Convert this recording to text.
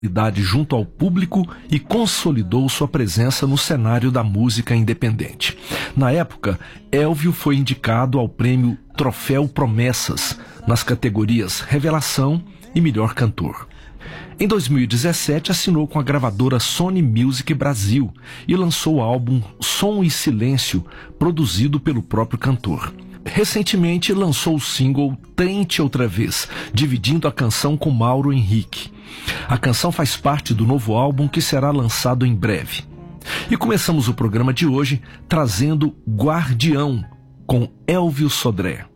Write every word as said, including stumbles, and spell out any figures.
idade junto ao público e consolidou sua presença no cenário da música independente. Na época, Elvio foi indicado ao prêmio Troféu Promessas, nas categorias Revelação e Melhor Cantor. Em dois mil e dezessete, assinou com a gravadora Sony Music Brasil e lançou o álbum Som e Silêncio, produzido pelo próprio cantor. Recentemente lançou o single Tente Outra Vez, dividindo a canção com Mauro Henrique. A canção faz parte do novo álbum que será lançado em breve. E começamos o programa de hoje trazendo Guardião, com Elvio Sodré.